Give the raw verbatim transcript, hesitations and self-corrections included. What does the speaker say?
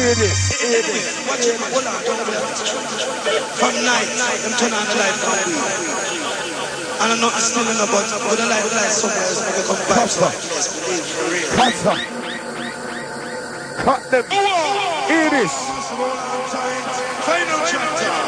Hear this. Hear Anyway, this. watch it, hold on, don't go from night, them turn on the light from weed. And I'm not stealing no, but with the light, the light somewhere else, make it come back to that place, believe for real. Cut them. Cut them. Hear this. Final chapter.